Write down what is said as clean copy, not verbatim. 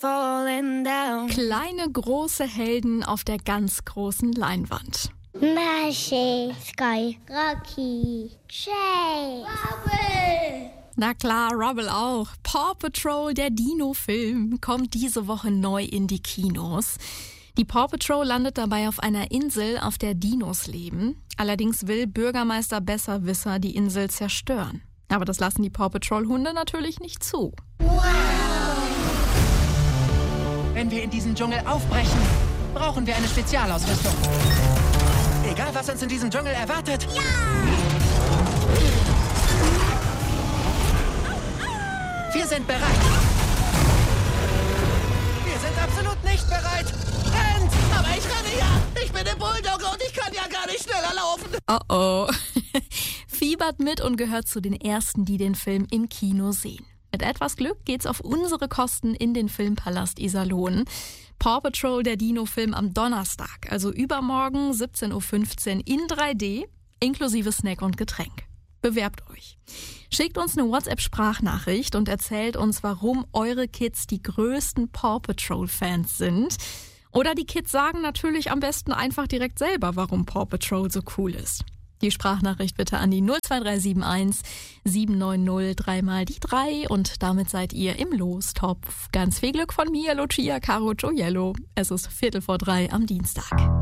falling down. Kleine, große Helden auf der ganz großen Leinwand. Hershey, Sky, Rocky, Jay, Rubble. Na klar, Rubble auch. Paw Patrol, der Dino-Film, kommt diese Woche neu in die Kinos. Die Paw Patrol landet dabei auf einer Insel, auf der Dinos leben. Allerdings will Bürgermeister Besserwisser die Insel zerstören. Aber das lassen die Paw Patrol-Hunde natürlich nicht zu. Wow! Wenn wir in diesen Dschungel aufbrechen, brauchen wir eine Spezialausrüstung. Egal, was uns in diesem Dschungel erwartet. Ja! Wir sind bereit. Wir sind absolut nicht bereit. Rennt! Aber ich renne ja. Ich bin der Bulldogge und ich kann ja gar nicht schneller laufen. Oh. Fiebert mit und gehört zu den Ersten, die den Film im Kino sehen. Mit etwas Glück geht's auf unsere Kosten in den Filmpalast Iserlohn. Paw Patrol, der Dino-Film am Donnerstag, also übermorgen 17.15 Uhr in 3D, inklusive Snack und Getränk. Bewerbt euch. Schickt uns eine WhatsApp-Sprachnachricht und erzählt uns, warum eure Kids die größten Paw Patrol-Fans sind. Oder die Kids sagen natürlich am besten einfach direkt selber, warum Paw Patrol so cool ist. Die Sprachnachricht bitte an die 02371 790 3x3 und damit seid ihr im Lostopf. Ganz viel Glück von mir, Lucia Caro Gioiello. Es ist 2:45 am Dienstag.